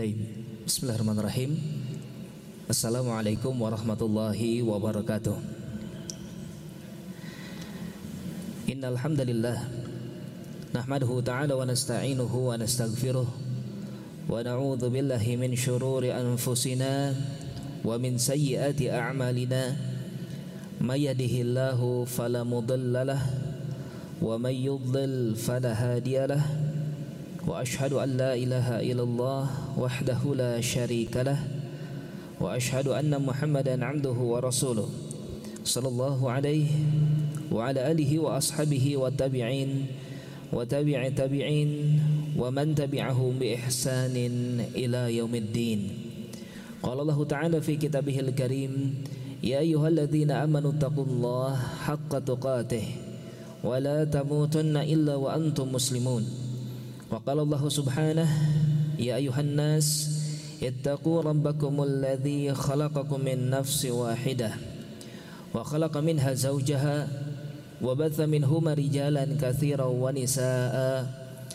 Baik, bismillahirrahmanirrahim. Assalamualaikum warahmatullahi wabarakatuh. Innal hamdalillah nahmaduhu ta'ala wa nasta'inuhu wa nastaghfiruh wa na'udzu billahi min shururi anfusina wa min sayyiati a'malina. May yahdihillahu fala mudilla lahu wa may yudlil fala hadiya lahu. Wa ashhadu an la ilaha illallah wahdahu la syarika lah wa ashhadu anna Muhammadan 'abduhu wa rasuluh sallallahu alaihi wa ala alihi wa ashabihi wa tabi'in wa tabi'i tabi'in wa man tabi'ahum bi ihsanin ila yaumiddin. Qala Allah ta'ala fi kitabihil karim, ya ayyuhalladzina amanu taqullaha haqqa tuqatih wa la tamutunna illa wa antum muslimun. Wa qala Allah subhanahu, ya ayuhan nas ittaqu rabbakumul ladzi khalaqakum min nafsin wahidah wa khalaqa minha zawjaha wa batha minhuma rijalan katsiran wa nisaa'a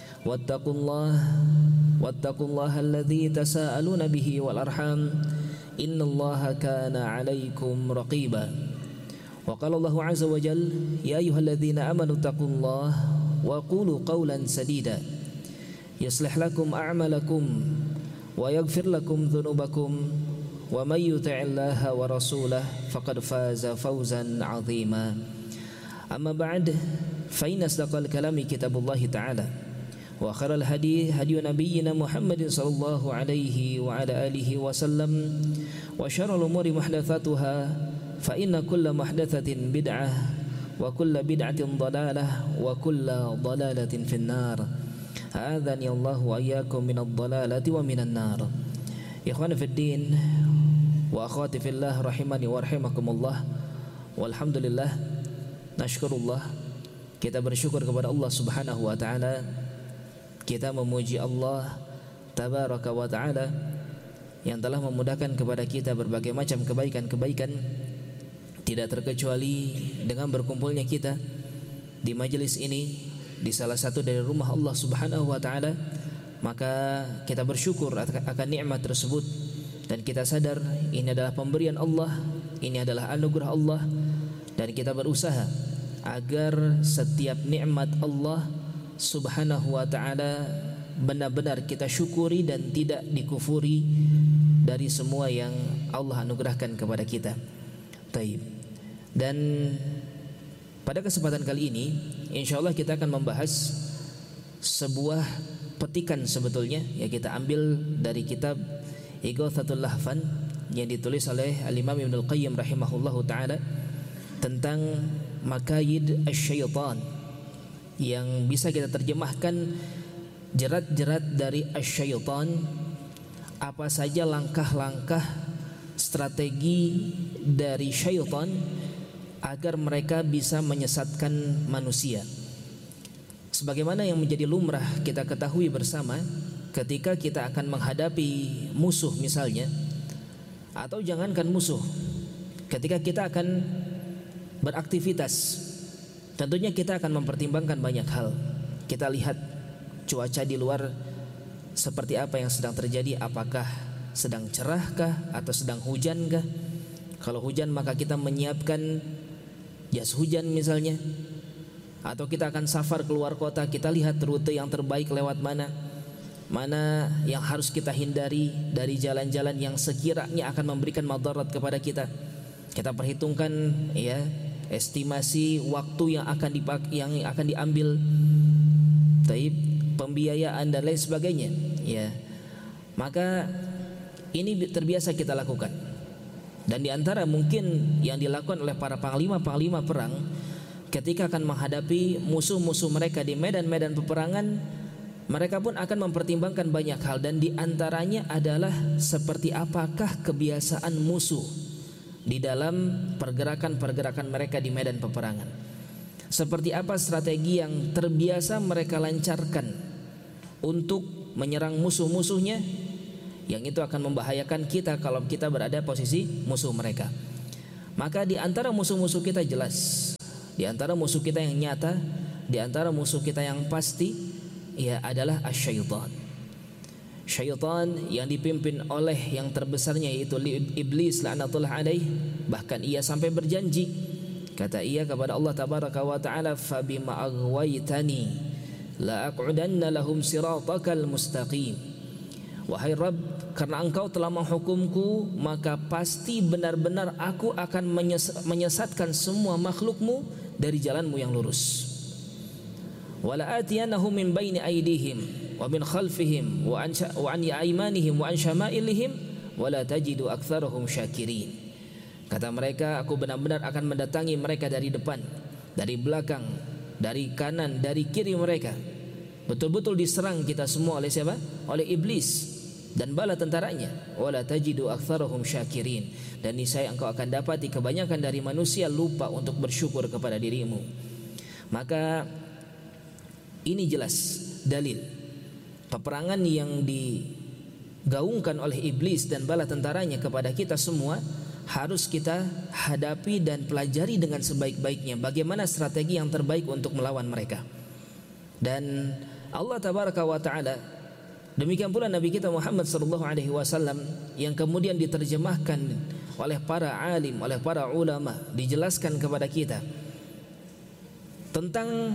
wattaqullaha alladzi tasaaluna bihi wal arham innallaha kana 'alaikum raqiba. Wa qala Allah azza wa jalla, ya ayyuhalladzina amanu taqullaha wa qulu qawlan sadida yuslih lakum a'malakum wa yaghfir lakum dhunubakum wa may yuti'illaha wa rasulahu faqad faza fawzan 'azima. Amma ba'd, fa inna asdaqal kalami kitabullahi ta'ala wa khairal hadi hadi nabiyyina Muhammadin sallallahu alaihi wa ala alihi wa sallam wa syarrul umuri muhdatsatuha fa inna kulla muhdatsatin bid'ah wa kulla bid'atin dhalalah wa kulla dhalalatin finnar. A'adzani Allah wa iyyakum minadh dhalalati wa minan nar. Ikhwan fiddin wa akhwati fillah rahimani wa rahimakumullah. Walhamdulillah, nashkurullah, kita bersyukur kepada Allah Subhanahu wa taala. Kita memuji Allah tabaraka wa taala yang telah memudahkan kepada kita berbagai macam kebaikan-kebaikan, tidak terkecuali dengan berkumpulnya kita di majelis ini, di salah satu dari rumah Allah Subhanahu wa taala. Maka kita bersyukur akan nikmat tersebut dan kita sadar ini adalah pemberian Allah, ini adalah anugerah Allah, dan kita berusaha agar setiap nikmat Allah Subhanahu wa taala benar-benar kita syukuri dan tidak dikufuri dari semua yang Allah anugerahkan kepada kita. Taib. Dan pada kesempatan kali ini insyaallah kita akan membahas sebuah petikan sebetulnya, ya, kita ambil dari kitab Ighatsatul Lahfan yang ditulis oleh Al-Imam Ibnul Qayyim rahimahullahu taala tentang makayid asyaitan, yang bisa kita terjemahkan jerat-jerat dari asyaitan. Apa saja langkah-langkah strategi dari syaitan agar mereka bisa menyesatkan manusia. Sebagaimana yang menjadi lumrah kita ketahui bersama, ketika kita akan menghadapi musuh misalnya, atau jangankan musuh, ketika kita akan beraktivitas, tentunya kita akan mempertimbangkan banyak hal. Kita lihat cuaca di luar seperti apa yang sedang terjadi, apakah sedang cerahkah atau sedang hujankah. Kalau hujan maka kita menyiapkan jas hujan misalnya, atau kita akan safar keluar kota, kita lihat rute yang terbaik lewat mana, mana yang harus kita hindari dari jalan-jalan yang sekiranya akan memberikan madarat kepada kita. Kita perhitungkan, ya, estimasi waktu yang akan diambil, taib, pembiayaan dan lain sebagainya, ya. Maka ini terbiasa kita lakukan. Dan diantara mungkin yang dilakukan oleh para panglima-panglima perang ketika akan menghadapi musuh-musuh mereka di medan-medan peperangan, mereka pun akan mempertimbangkan banyak hal, dan diantaranya adalah seperti apakah kebiasaan musuh di dalam pergerakan-pergerakan mereka di medan peperangan. Seperti apa strategi yang terbiasa mereka lancarkan untuk menyerang musuh-musuhnya, yang itu akan membahayakan kita kalau kita berada posisi musuh mereka. Maka di antara musuh-musuh kita jelas, di antara musuh kita yang nyata, di antara musuh kita yang pasti, ya, adalah asyaitan. syaitan yang dipimpin oleh yang terbesarnya yaitu iblis laknatullah alaih. Bahkan ia sampai berjanji, kata ia kepada Allah tabaraka wa taala, fabima aghwaytani la aq'udanna lahum siratakal mustaqim. Wahai Rabb, karena engkau telah menghukumku, maka pasti benar-benar aku akan menyesatkan semua makhlukmu dari jalanmu yang lurus. Wala atiyannahum min baini aydihim wa min khalfihim wa an aymanihim wa an syama'ilihim wala tajidu aktsarahum syakirin. Kata mereka, aku benar-benar akan mendatangi mereka dari depan, dari belakang, dari kanan, dari kiri mereka. Betul-betul diserang kita semua oleh siapa? Oleh iblis dan bala tentaranya. Wala tajidu aktsarahum syakirin. Dan niscaya engkau akan dapati kebanyakan dari manusia lupa untuk bersyukur kepada dirimu. Maka ini jelas dalil peperangan yang digaungkan oleh iblis dan bala tentaranya kepada kita semua harus kita hadapi dan pelajari dengan sebaik-baiknya bagaimana strategi yang terbaik untuk melawan mereka. Dan Allah tabaraka wa taala, demikian pula Nabi kita Muhammad sallallahu alaihi wasallam yang kemudian diterjemahkan oleh para alim, oleh para ulama, dijelaskan kepada kita tentang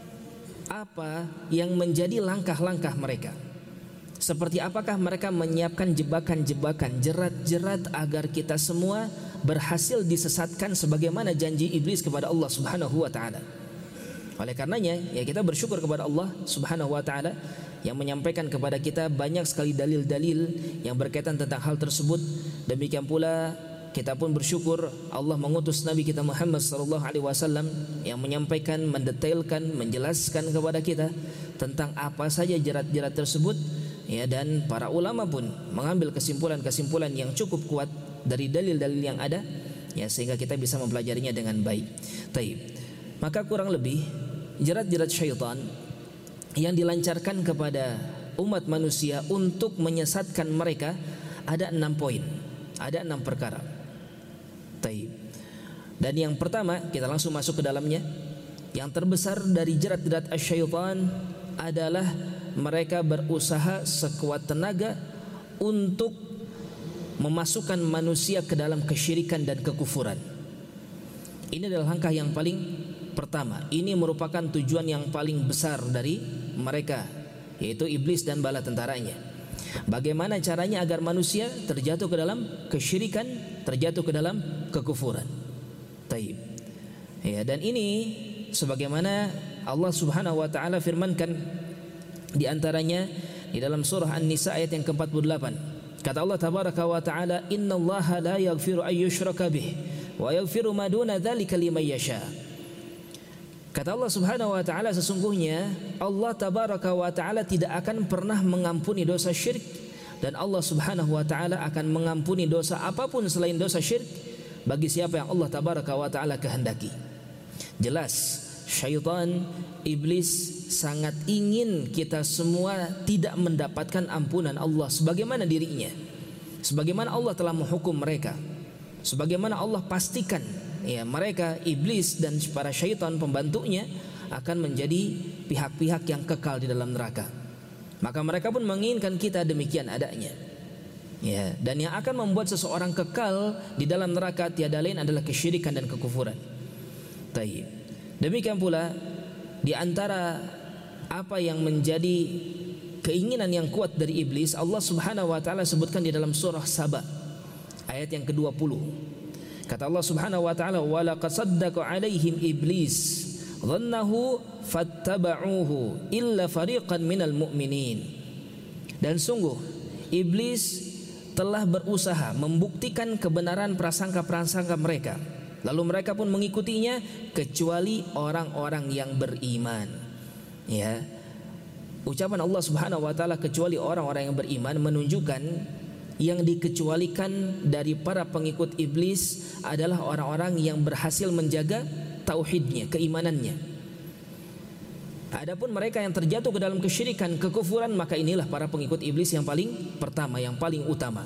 apa yang menjadi langkah-langkah mereka. Seperti apakah mereka menyiapkan jebakan-jebakan, jerat-jerat agar kita semua berhasil disesatkan sebagaimana janji iblis kepada Allah Subhanahu wa taala. Oleh karenanya, ya kita bersyukur kepada Allah Subhanahu wa taala yang menyampaikan kepada kita banyak sekali dalil-dalil yang berkaitan tentang hal tersebut. Demikian pula kita pun bersyukur Allah mengutus Nabi kita Muhammad sallallahu alaihi wasallam yang menyampaikan, mendetailkan, menjelaskan kepada kita tentang apa saja jerat-jerat tersebut, ya, dan para ulama pun mengambil kesimpulan-kesimpulan yang cukup kuat dari dalil-dalil yang ada, ya, sehingga kita bisa mempelajarinya dengan baik. Taib. Maka kurang lebih jerat-jerat syaitan yang dilancarkan kepada umat manusia untuk menyesatkan mereka ada 6 poin, ada 6 perkara. Taib. Dan yang pertama, kita langsung masuk ke dalamnya. Yang terbesar dari jerat-jerat syaitan adalah mereka berusaha sekuat tenaga untuk memasukkan manusia ke dalam kesyirikan dan kekufuran. Ini adalah langkah yang paling pertama. Ini merupakan tujuan yang paling besar dari mereka, yaitu iblis dan bala tentaranya. Bagaimana caranya agar manusia terjatuh ke dalam kesyirikan, terjatuh ke dalam kekufuran. Taib. Ya, dan ini sebagaimana Allah Subhanahu wa taala firmankan di antaranya di dalam surah An-Nisa ayat yang ke-48. Kata Allah tabaraka wa taala, "Innallaha la yaghfiru ay yushraka bih wa yaghfiru ma duna dzalika liman yasha." Kata Allah Subhanahu wa taala, sesungguhnya Allah tabaraka wa taala tidak akan pernah mengampuni dosa syirik, dan Allah Subhanahu wa taala akan mengampuni dosa apapun selain dosa syirik bagi siapa yang Allah tabaraka wa taala kehendaki. Jelas syaitan, iblis sangat ingin kita semua tidak mendapatkan ampunan Allah sebagaimana dirinya, sebagaimana Allah telah menghukum mereka, sebagaimana Allah pastikan, ya, mereka iblis dan para syaitan pembantunya akan menjadi pihak-pihak yang kekal di dalam neraka. Maka mereka pun menginginkan kita demikian adanya, ya, dan yang akan membuat seseorang kekal di dalam neraka tiada lain adalah kesyirikan dan kekufuran. Taib. Demikian pula di antara apa yang menjadi keinginan yang kuat dari iblis, Allah Subhanahu wa taala sebutkan di dalam surah Saba ayat yang ke-20. Kata Allah Subhanahu wa taala, "Wa laqad saddaqa 'alaihim iblis dhannahu fattaba'uhu illa fariqan minal mu'minin." Dan sungguh iblis telah berusaha membuktikan kebenaran prasangka-prasangka mereka, lalu mereka pun mengikutinya kecuali orang-orang yang beriman. Ya, ucapan Allah Subhanahu wa taala kecuali orang-orang yang beriman menunjukkan yang dikecualikan dari para pengikut iblis adalah orang-orang yang berhasil menjaga tauhidnya, keimanannya. Adapun mereka yang terjatuh ke dalam kesyirikan, kekufuran, maka inilah para pengikut iblis yang paling pertama, yang paling utama.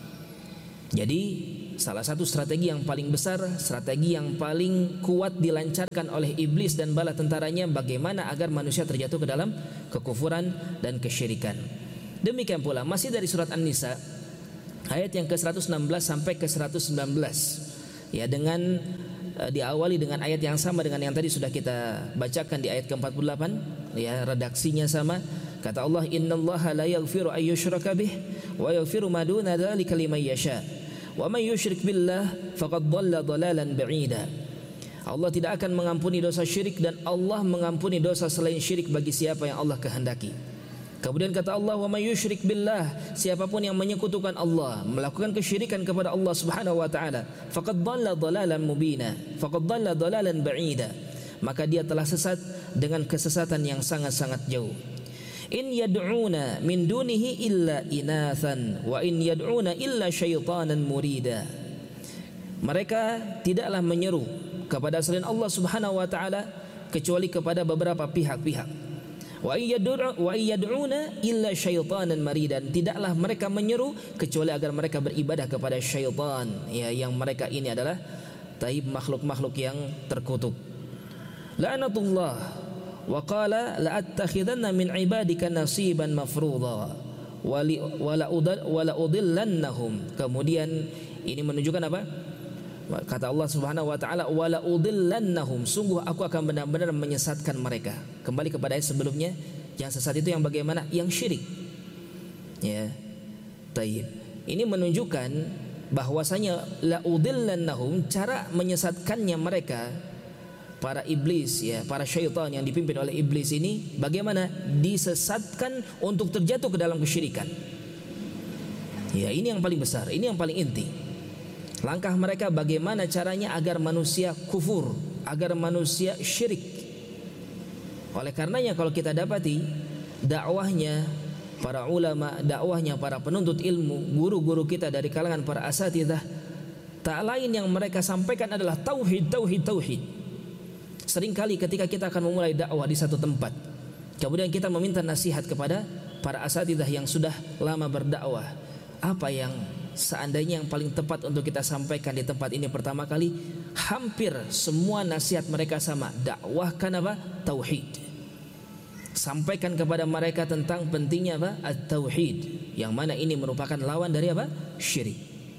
Jadi salah satu strategi yang paling besar, strategi yang paling kuat dilancarkan oleh iblis dan bala tentaranya, bagaimana agar manusia terjatuh ke dalam kekufuran dan kesyirikan. Demikian pula masih dari surat An-Nisa ayat yang ke-116 sampai ke-119, ya, dengan diawali dengan ayat yang sama dengan yang tadi sudah kita bacakan di ayat ke-48, ya, redaksinya sama. Kata Allah, innallaha la yaghfiru ay yushraka bih wa yaghfiru ma duna dzalika liman yasha wa man yusyrik billah faqad dhalla dhalalan ba'ida. Allah tidak akan mengampuni dosa syirik, dan Allah mengampuni dosa selain syirik bagi siapa yang Allah kehendaki. Kemudian kata Allah, wa may yusyrik billah, siapapun yang menyekutukan Allah, melakukan kesyirikan kepada Allah Subhanahu wa taala, faqad dhalla dhalalan mubina, faqad dhalla dhalalan ba'ida, maka dia telah sesat dengan kesesatan yang sangat-sangat jauh. In yad'una min dunihi illa inathan wa in yad'una illa syaitanan murida. Mereka tidaklah menyeru kepada selain Allah Subhanahu wa taala kecuali kepada beberapa pihak-pihak. Wa yad'una illa syaitanan maridan, tidaklah mereka menyeru kecuali agar mereka beribadah kepada syaitan, ya, yang mereka ini adalah taib makhluk-makhluk yang terkutuk. La'natullah wa qala la'attakhidanna min ibadika nasiban mafruḍa wa la udillannahum. Kemudian ini menunjukkan apa? Kata Allah Subhanahu wa taala, wala udillannahum, sungguh aku akan benar-benar menyesatkan mereka. Kembali kepada ayat sebelumnya, yang sesat itu yang bagaimana? Yang syirik. Ya. Taib. Ini menunjukkan bahwasanya la udillannahum, cara menyesatkannya mereka para iblis, ya, para syaitan yang dipimpin oleh iblis ini bagaimana? Disesatkan untuk terjatuh ke dalam kesyirikan. Ya, ini yang paling besar, ini yang paling inti. Langkah mereka bagaimana caranya agar manusia kufur, agar manusia syirik. Oleh karenanya kalau kita dapati dakwahnya para ulama, dakwahnya para penuntut ilmu, guru-guru kita dari kalangan para asatidzah, tak lain yang mereka sampaikan adalah tauhid, tauhid, tauhid. Seringkali ketika kita akan memulai dakwah di satu tempat, kemudian kita meminta nasihat kepada para asatidzah yang sudah lama berdakwah, apa yang seandainya yang paling tepat untuk kita sampaikan di tempat ini pertama kali? Hampir semua nasihat mereka sama, dakwahkan apa? Tauhid. Sampaikan kepada mereka tentang pentingnya apa? At-tauhid, yang mana ini merupakan lawan dari apa? Syirik.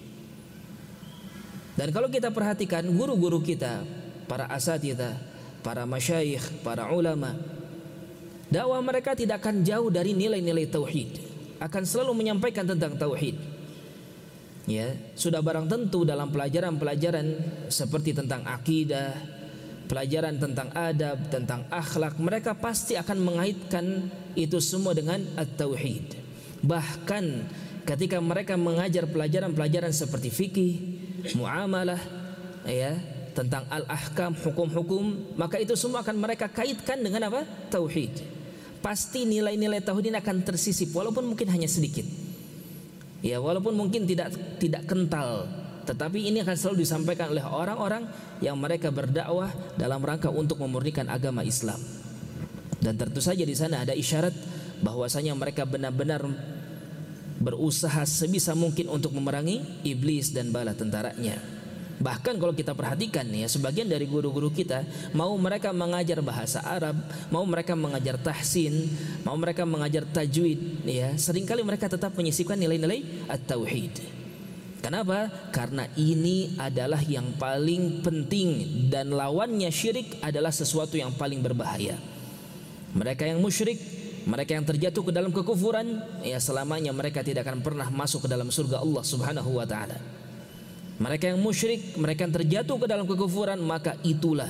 Dan kalau kita perhatikan guru-guru kita, para asatidzah, para masyayikh, para ulama, dakwah mereka tidak akan jauh dari nilai-nilai tauhid, akan selalu menyampaikan tentang tauhid. Ya, sudah barang tentu dalam pelajaran-pelajaran seperti tentang akidah, pelajaran tentang adab, tentang akhlak, mereka pasti akan mengaitkan itu semua dengan at-tauhid. Bahkan ketika mereka mengajar pelajaran-pelajaran seperti fikih, muamalah, ya, tentang al-ahkam, hukum-hukum, maka itu semua akan mereka kaitkan dengan apa? Tauhid. Pasti nilai-nilai tauhid ini akan tersisip walaupun mungkin hanya sedikit. Ya, walaupun mungkin tidak kental, tetapi ini akan selalu disampaikan oleh orang-orang yang mereka berdakwah dalam rangka untuk memurnikan agama Islam. Dan tentu saja di sana ada isyarat bahwasanya mereka benar-benar berusaha sebisa mungkin untuk memerangi iblis dan bala tentaranya. Bahkan kalau kita perhatikan, ya, sebagian dari guru-guru kita, mau mereka mengajar bahasa Arab, mau mereka mengajar tahsin, mau mereka mengajar tajwid, ya, seringkali mereka tetap menyisipkan nilai-nilai at-tauhid. Kenapa? Karena ini adalah yang paling penting, dan lawannya syirik adalah sesuatu yang paling berbahaya. Mereka yang musyrik, mereka yang terjatuh ke dalam kekufuran, ya, selamanya mereka tidak akan pernah masuk ke dalam surga Allah Subhanahu wa taala. Mereka yang musyrik, mereka yang terjatuh ke dalam kekufuran, maka itulah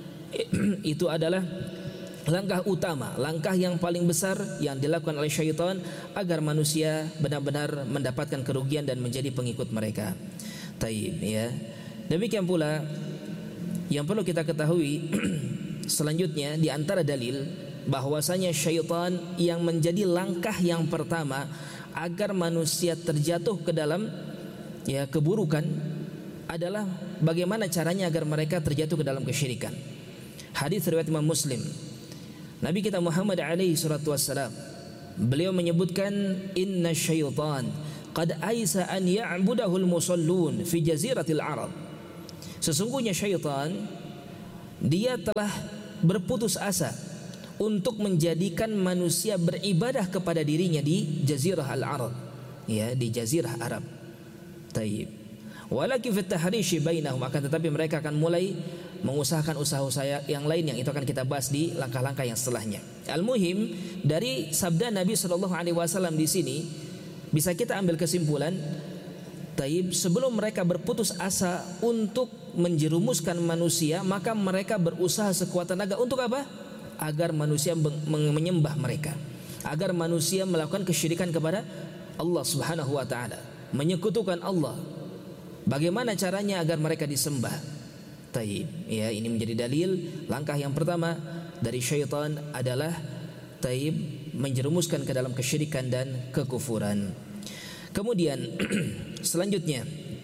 itu adalah langkah utama, langkah yang paling besar yang dilakukan oleh syaitan agar manusia benar-benar mendapatkan kerugian dan menjadi pengikut mereka. Taib, ya. Demikian pula yang perlu kita ketahui selanjutnya di antara dalil bahwasanya syaitan yang menjadi langkah yang pertama agar manusia terjatuh ke dalam, ya, keburukan adalah bagaimana caranya agar mereka terjatuh ke dalam kesyirikan. Hadis riwayat Imam Muslim, Nabi kita Muhammad alaihi salatu wassalam, beliau menyebutkan, inna syaitan qad aisa an ya'budahul musallun fi jaziratil Arab. Sesungguhnya syaitan dia telah berputus asa untuk menjadikan manusia beribadah kepada dirinya di Jazirah Al-Arab, ya, di Jazirah Arab. Taib. Walakin fit tahrishi bainahum, akan tetapi mereka akan mulai mengusahakan usaha-usaha yang lain, yang itu akan kita bahas di langkah-langkah yang setelahnya. Al-muhim dari sabda Nabi sallallahu alaihi wasallam di sini bisa kita ambil kesimpulan, taib, sebelum mereka berputus asa untuk menjerumuskan manusia, maka mereka berusaha sekuat tenaga untuk apa? Agar manusia menyembah mereka, agar manusia melakukan kesyirikan kepada Allah Subhanahu wa taala, menyekutukan Allah. Bagaimana caranya agar mereka disembah? Taib, ya, ini menjadi dalil langkah yang pertama dari syaitan adalah taib, menjerumuskan ke dalam kesyirikan dan kekufuran. Kemudian selanjutnya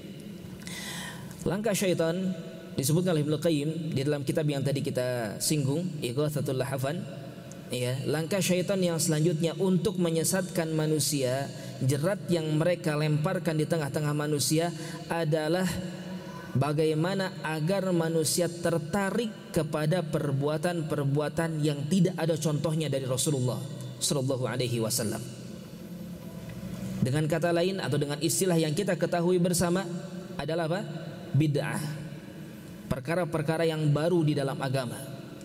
langkah syaitan disebutkan oleh Ibnu Qayyim di dalam kitab yang tadi kita singgung, Ighatsatul Lahafan, ya, langkah syaitan yang selanjutnya untuk menyesatkan manusia, jerat yang mereka lemparkan di tengah-tengah manusia adalah bagaimana agar manusia tertarik kepada perbuatan-perbuatan yang tidak ada contohnya dari Rasulullah sallallahu alaihi wasallam. Dengan kata lain atau dengan istilah yang kita ketahui bersama adalah apa? Bid'ah. Perkara-perkara yang baru di dalam agama.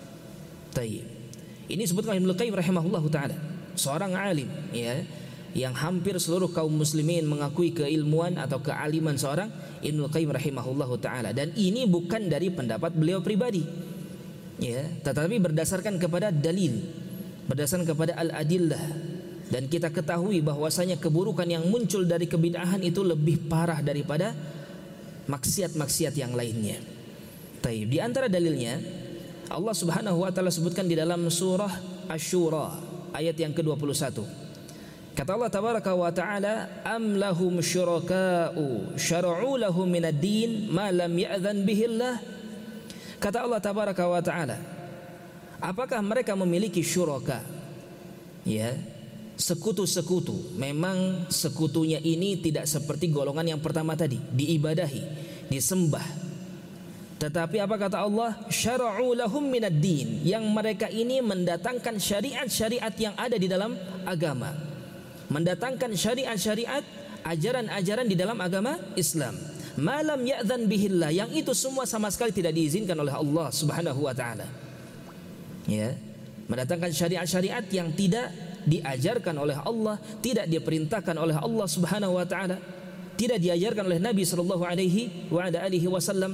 Taib. Ini disebutkan oleh Ibnu Qayyim rahimahullahu taala, seorang alim, ya, yang hampir seluruh kaum muslimin mengakui keilmuan atau kealiman seorang Ibnu Qayyim rahimahullahu taala, dan ini bukan dari pendapat beliau pribadi, ya, tetapi berdasarkan kepada dalil, berdasarkan kepada al-adillah. Dan kita ketahui bahwasanya keburukan yang muncul dari kebid'ahan itu lebih parah daripada maksiat-maksiat yang lainnya. Taib. Di antara dalilnya Allah Subhanahu wa taala sebutkan di dalam surah Asy-Syura ayat yang ke-21. Kata Allah tabaraka wa taala, am lahum syuraka'u syara'u lahum minad din ma lam ya'dzan bihi Allah. Kata Allah tabaraka wa taala, apakah mereka memiliki syuraka? Ya, sekutu-sekutu. Memang sekutunya ini tidak seperti golongan yang pertama tadi, diibadahi, disembah. Tetapi apa kata Allah? Syara'u lahum minad din, yang mereka ini mendatangkan syariat-syariat yang ada di dalam agama, mendatangkan syariat-syariat, ajaran-ajaran di dalam agama Islam. Malam ya'dzan bihillah, yang itu semua sama sekali tidak diizinkan oleh Allah Subhanahu wa taala. Ya, mendatangkan syariat-syariat yang tidak diajarkan oleh Allah, tidak diperintahkan oleh Allah Subhanahu wa taala, tidak diajarkan oleh Nabi sallallahu alaihi wasallam.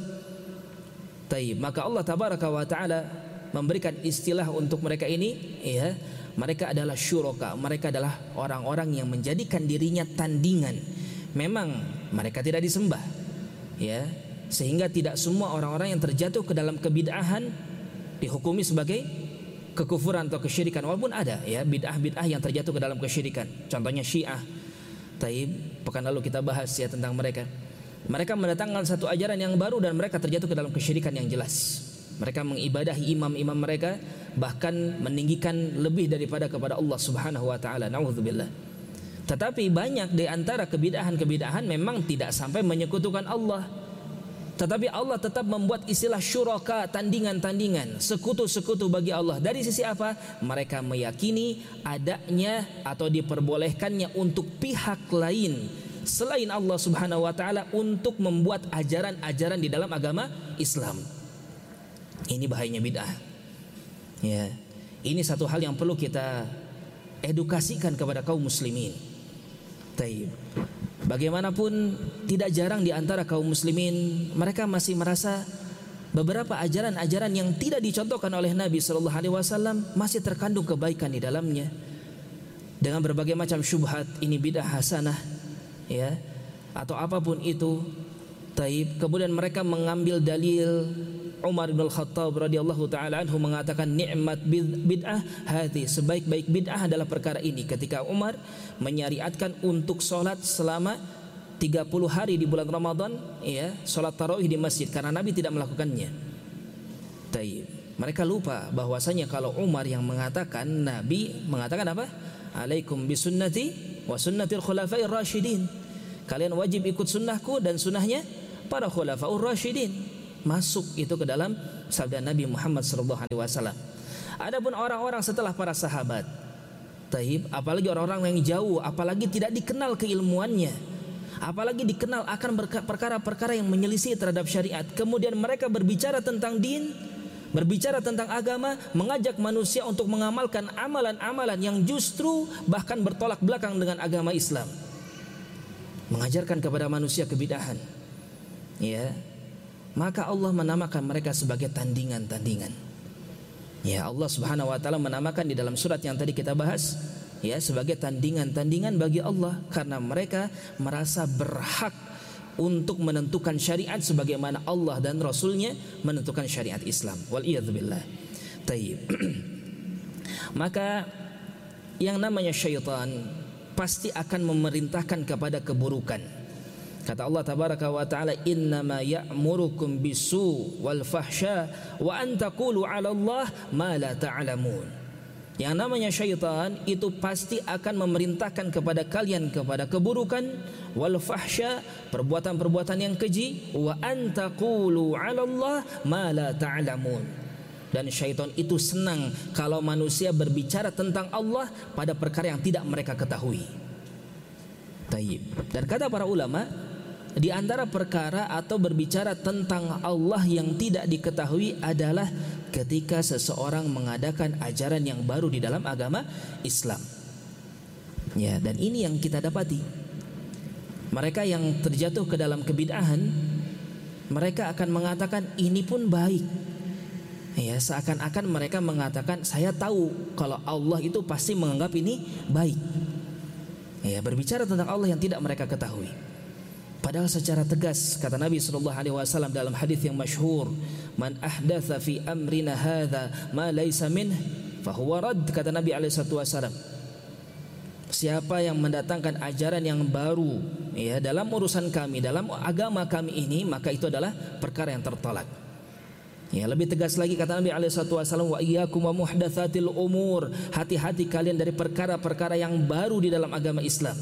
Taib. Maka Allah tabaraka wa taala memberikan istilah untuk mereka ini, ya, mereka adalah syuraka, mereka adalah orang-orang yang menjadikan dirinya tandingan. Memang mereka tidak disembah, ya, sehingga tidak semua orang-orang yang terjatuh ke dalam kebid'ahan dihukumi sebagai kekufuran atau kesyirikan, walaupun ada, ya, bid'ah-bid'ah yang terjatuh ke dalam kesyirikan. Contohnya Syiah. Taib. Pekan lalu kita bahas, ya, tentang mereka. Mereka mendatangkan satu ajaran yang baru dan mereka terjatuh ke dalam kesyirikan yang jelas. Mereka mengibadahi imam-imam mereka, bahkan meninggikan lebih daripada kepada Allah Subhanahu wa taala. Nauzubillah. Tetapi banyak di antara kebid'ahan-kebid'ahan memang tidak sampai menyekutukan Allah. Tetapi Allah tetap membuat istilah syuraka, tandingan-tandingan, sekutu-sekutu bagi Allah. Dari sisi apa? Mereka meyakini adanya atau diperbolehkannya untuk pihak lain selain Allah Subhanahu wa taala untuk membuat ajaran-ajaran di dalam agama Islam. Ini bahayanya bid'ah. Ya. Ini satu hal yang perlu kita edukasikan kepada kaum muslimin. Taib. Bagaimanapun tidak jarang di antara kaum muslimin mereka masih merasa beberapa ajaran-ajaran yang tidak dicontohkan oleh Nabi sallallahu alaihi wasallam masih terkandung kebaikan di dalamnya. Dengan berbagai macam syubhat, ini bid'ah hasanah, ya, atau apapun itu. Taib. Kemudian mereka mengambil dalil Umar bin Khattab radhiyallahu taala anhu mengatakan, nikmat bid'ah hati, sebaik-baik bid'ah adalah perkara ini, ketika Umar menyariatkan untuk sholat selama 30 hari di bulan Ramadan, ya, sholat tarawih di masjid, karena Nabi tidak melakukannya. Taib. Mereka lupa bahwasanya kalau Umar yang mengatakan, Nabi mengatakan apa? Alaikum bisunnati wa sunnatil khulafair rasyidin. Kalian wajib ikut sunnahku dan sunnahnya para khulafaur rasyidin. Masuk itu ke dalam sabda Nabi Muhammad sallallahu alaihi wasallam. Adapun orang-orang setelah para sahabat, taib, apalagi orang-orang yang jauh, apalagi tidak dikenal keilmuannya, apalagi dikenal akan perkara-perkara yang menyelisih terhadap syariat, kemudian mereka berbicara tentang din, berbicara tentang agama, mengajak manusia untuk mengamalkan amalan-amalan yang justru bahkan bertolak belakang dengan agama Islam, mengajarkan kepada manusia kebid'ahan, ya, maka Allah menamakan mereka sebagai tandingan-tandingan. Ya, Allah Subhanahu wa taala menamakan di dalam surat yang tadi kita bahas, ya, sebagai tandingan-tandingan bagi Allah karena mereka merasa berhak untuk menentukan syariat sebagaimana Allah dan Rasulnya menentukan syariat Islam. Waliyadzubillah. Taib. Maka yang namanya syaitan pasti akan memerintahkan kepada keburukan. Kata Allah tabaraka wa taala, innama ya'murukum bisu wal fahsya wa an taqulu 'ala Allah ma la ta'lamun. Yang namanya syaitan itu pasti akan memerintahkan kepada kalian kepada keburukan, wal fahsya, perbuatan-perbuatan yang keji, wa an taqulu 'ala Allah ma la ta'lamun. Dan syaitan itu senang kalau manusia berbicara tentang Allah pada perkara yang tidak mereka ketahui. Taib. Dan kata para ulama, di antara perkara atau berbicara tentang Allah yang tidak diketahui adalah ketika seseorang mengadakan ajaran yang baru di dalam agama Islam. Ya, dan ini yang kita dapati. Mereka yang terjatuh ke dalam kebid'ahan, mereka akan mengatakan ini pun baik. Ya, seakan-akan mereka mengatakan saya tahu kalau Allah itu pasti menganggap ini baik. Ya, berbicara tentang Allah yang tidak mereka ketahui. Padahal secara tegas kata Nabi SAW dalam hadis yang masyhur, man ahdatsa fi amrina hadza ma laysa minh fahuwa rad, kata Nabi SAW. Siapa yang mendatangkan ajaran yang baru, ya, dalam urusan kami, dalam agama kami ini, maka itu adalah perkara yang tertolak. Ya, lebih tegas lagi kata Nabi SAW, wa iyyakum wa muhdatsatil umur, hati-hati kalian dari perkara-perkara yang baru di dalam agama Islam.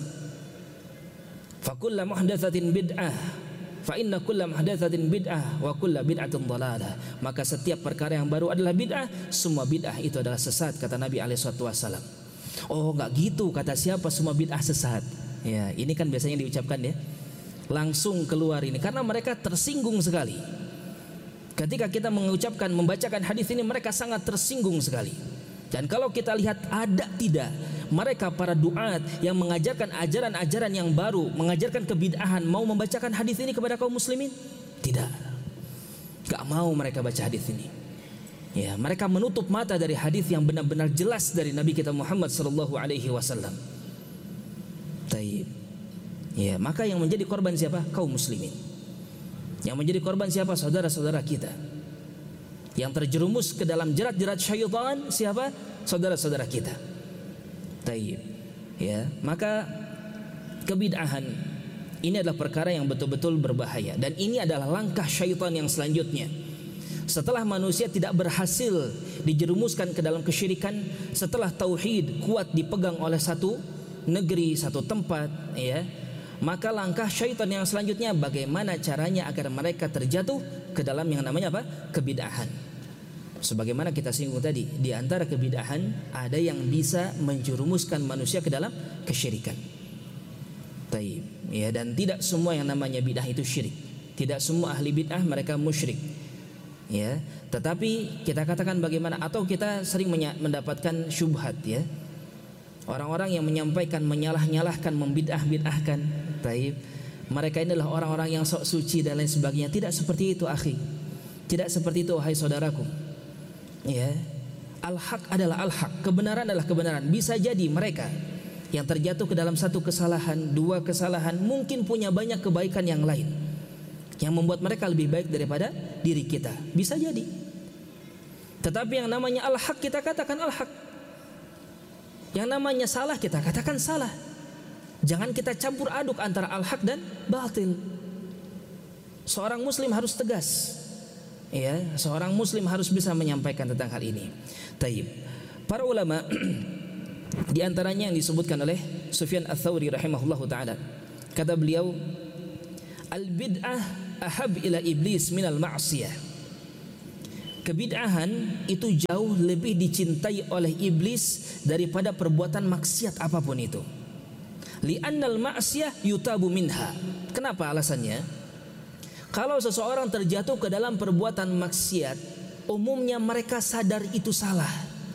Fa kullu muhdatsatin bid'ah, fa inna kullu muhdatsatin bid'ah wa kullu bid'atin dhalalah. Maka setiap perkara yang baru adalah bid'ah, semua bid'ah itu adalah sesat, kata Nabi SAW. Oh, enggak gitu, kata siapa semua bid'ah sesat? Ya, ini kan biasanya diucapkan ya, langsung keluar ini karena mereka tersinggung sekali. Ketika kita mengucapkan, membacakan hadis ini, mereka sangat tersinggung sekali. Dan kalau kita lihat ada tidak mereka para duat yang mengajarkan ajaran-ajaran yang baru, mengajarkan kebid'ahan, mau membacakan hadis ini kepada kaum muslimin? Tidak. Gak mau mereka baca hadis ini. Ya, mereka menutup mata dari hadis yang benar-benar jelas dari Nabi kita Muhammad SAW. Taib. Ya, maka yang menjadi korban siapa? Kaum muslimin. Yang menjadi korban siapa? Saudara-saudara kita. Yang terjerumus ke dalam jerat-jerat syaitan siapa? Saudara-saudara kita. Taib. Ya, maka kebid'ahan ini adalah perkara yang betul-betul berbahaya, dan ini adalah langkah syaitan yang selanjutnya. Setelah manusia tidak berhasil dijerumuskan ke dalam kesyirikan, setelah tauhid kuat dipegang oleh satu negeri, satu tempat, ya, maka langkah syaitan yang selanjutnya bagaimana caranya agar mereka terjatuh ke dalam yang namanya apa? Kebid'ahan. Sebagaimana kita singgung tadi, di antara kebid'ahan ada yang bisa menjerumuskan manusia ke dalam kesyirikan. Taib. Ya, dan tidak semua yang namanya bid'ah itu syirik. Tidak semua ahli bid'ah mereka musyrik. Ya, tetapi kita katakan bagaimana, atau kita sering mendapatkan syubhat, ya. Orang-orang yang menyampaikan menyalah-nyalahkan, membid'ah-bid'ahkan. Taib. Mereka inilah orang-orang yang sok suci dan lain sebagainya. Tidak seperti itu, akhi. Tidak seperti itu, wahai saudaraku. Ya, al-haq adalah al-haq, kebenaran adalah kebenaran. Bisa jadi mereka yang terjatuh ke dalam satu kesalahan, dua kesalahan, mungkin punya banyak kebaikan yang lain yang membuat mereka lebih baik daripada diri kita. Bisa jadi. Tetapi yang namanya al-haq kita katakan al-haq, yang namanya salah kita katakan salah. Jangan kita campur aduk antara al-haq dan batil. Seorang muslim harus tegas. Ya, seorang muslim harus bisa menyampaikan tentang hal ini. Taib. Para ulama di antaranya yang disebutkan oleh Sufyan Ats-Tsauri rahimahullahu taala, kata beliau, al-bid'ah ahab ila iblis minal ma'siyah. Kebid'ahan itu jauh lebih dicintai oleh iblis daripada perbuatan maksiat apapun itu. Li'annal ma'siyah yutabu minha. Kenapa alasannya? Kalau seseorang terjatuh ke dalam perbuatan maksiat, umumnya mereka sadar itu salah.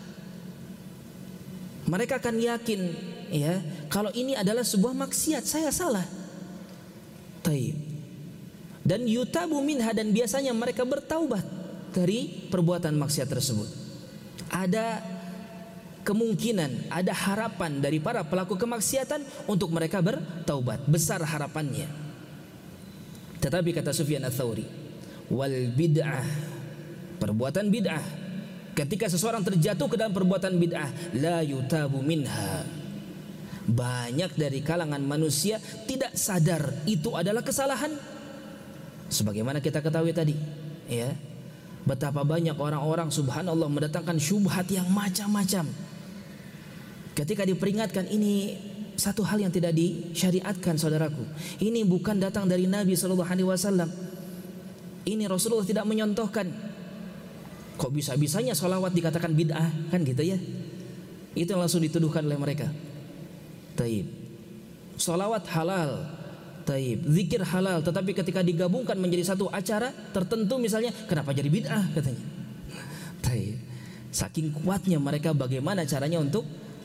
Mereka akan yakin, ya, kalau ini adalah sebuah maksiat, saya salah. Taib. Dan yutabu minha, dan biasanya mereka bertaubat dari perbuatan maksiat tersebut. Ada kemungkinan, ada harapan dari para pelaku kemaksiatan untuk mereka bertaubat, besar harapannya. Tetapi kata Sufyan Ats-Tsauri, wal bid'ah, perbuatan bid'ah, ketika seseorang terjatuh ke dalam perbuatan bid'ah, la yutabu minha, banyak dari kalangan manusia tidak sadar itu adalah kesalahan. Sebagaimana kita ketahui tadi, ya, betapa banyak orang-orang subhanallah mendatangkan syubhat yang macam-macam. Ketika diperingatkan, ini satu hal yang tidak disyariatkan, saudaraku. Ini bukan datang dari Nabi SAW. Ini Rasulullah tidak menyontohkan. Kok bisa-bisanya sholawat dikatakan bid'ah, kan gitu ya? Itu yang langsung dituduhkan oleh mereka. Taib. Sholawat halal, taib. Zikir halal, tetapi ketika digabungkan menjadi satu acara tertentu misalnya, kenapa jadi bid'ah katanya? Taib. Saking kuatnya mereka bagaimana caranya untuk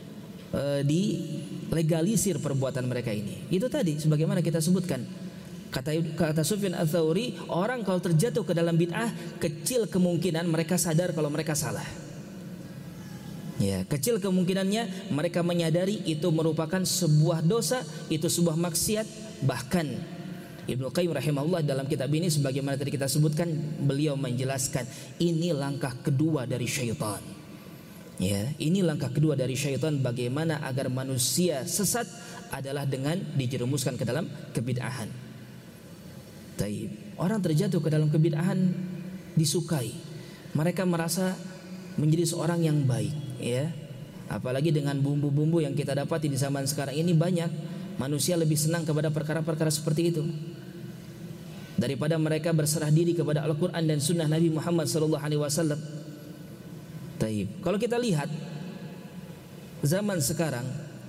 dilegalisir perbuatan mereka ini. Itu tadi sebagaimana kita sebutkan. Kata Sufyan Ats-Tsauri, orang kalau terjatuh ke dalam bid'ah, kecil kemungkinan mereka sadar kalau mereka salah. Ya, kecil kemungkinannya mereka menyadari itu merupakan sebuah dosa, itu sebuah maksiat. Bahkan Ibnu Qayyim rahimahullah dalam kitab ini, sebagaimana tadi kita sebutkan, beliau menjelaskan ini langkah kedua dari syaitan. Ya, ini langkah kedua dari syaitan bagaimana agar manusia sesat adalah dengan dijerumuskan ke dalam kebid'ahan. Taib. Orang terjatuh ke dalam kebid'ahan disukai. Mereka merasa menjadi seorang yang baik, ya. Apalagi dengan bumbu-bumbu yang kita dapati di zaman sekarang ini, banyak manusia lebih senang kepada perkara-perkara seperti itu daripada mereka berserah diri kepada Al-Quran dan Sunnah Nabi Muhammad SAW. Taib. Kalau kita lihat zaman sekarang,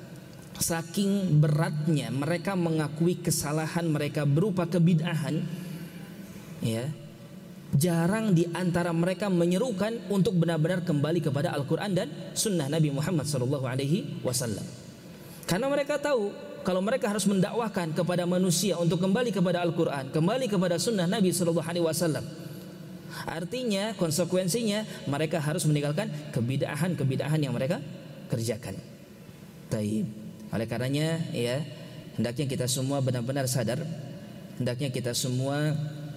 saking beratnya mereka mengakui kesalahan mereka berupa kebid'ahan, ya, jarang di antara mereka menyerukan untuk benar-benar kembali kepada Al-Quran dan Sunnah Nabi Muhammad SAW. Karena mereka tahu kalau mereka harus mendakwahkan kepada manusia untuk kembali kepada Al-Quran, kembali kepada Sunnah Nabi SAW, artinya konsekuensinya mereka harus meninggalkan kebid'ahan yang mereka kerjakan. Taib. Oleh karenanya, ya, hendaknya kita semua benar-benar sadar, hendaknya kita semua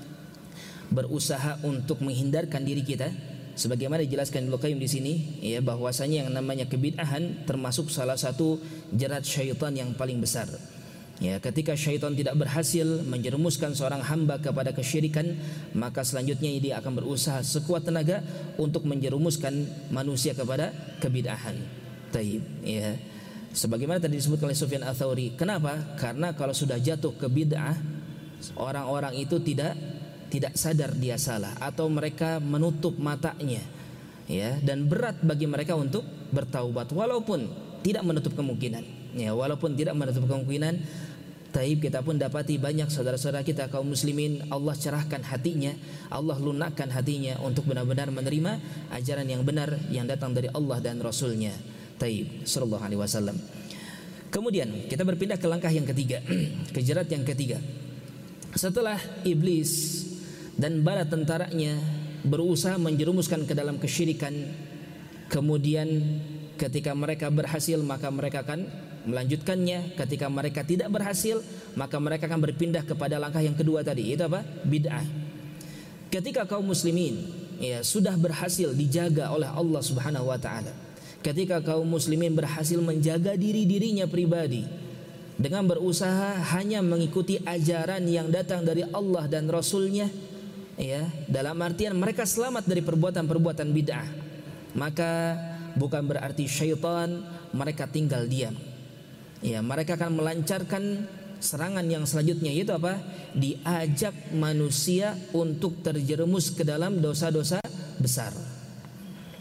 berusaha untuk menghindarkan diri kita, sebagaimana dijelaskan Ibnu Qayyim di sini, ya, bahwasanya yang namanya kebid'ahan termasuk salah satu jerat syaitan yang paling besar. Ya, ketika syaitan tidak berhasil menjerumuskan seorang hamba kepada kesyirikan, maka selanjutnya dia akan berusaha sekuat tenaga untuk menjerumuskan manusia kepada kebid'ahan. Taib, ya. Sebagaimana tadi disebut oleh Sufyan Ats-Tsauri. Kenapa? Karena kalau sudah jatuh ke bid'ah, orang-orang itu tidak sadar dia salah, atau mereka menutup matanya, ya, dan berat bagi mereka untuk bertaubat walaupun tidak menutup kemungkinan. Ya, walaupun tidak menutup kemungkinan. Taib, kita pun dapati banyak saudara-saudara kita kaum muslimin, Allah cerahkan hatinya, Allah lunakkan hatinya untuk benar-benar menerima ajaran yang benar yang datang dari Allah dan Rasulnya. Taib, sallallahu alaihi wasallam. Kemudian kita berpindah ke langkah yang ketiga, ke jerat yang ketiga. Setelah iblis dan bala tentaranya berusaha menjerumuskan ke dalam kesyirikan, kemudian ketika mereka berhasil maka mereka akan melanjutkannya. Ketika mereka tidak berhasil maka mereka akan berpindah kepada langkah yang kedua tadi, itu apa? Bid'ah. Ketika kaum muslimin, ya, sudah berhasil dijaga oleh Allah Subhanahu wa taala, ketika kaum muslimin berhasil menjaga diri-dirinya pribadi dengan berusaha hanya mengikuti ajaran yang datang dari Allah dan Rasulnya, ya, dalam artian mereka selamat dari perbuatan-perbuatan bid'ah, maka bukan berarti syaitan mereka tinggal diam. Ya, mereka akan melancarkan serangan yang selanjutnya, yaitu apa? Diajak manusia untuk terjerumus ke dalam dosa-dosa besar.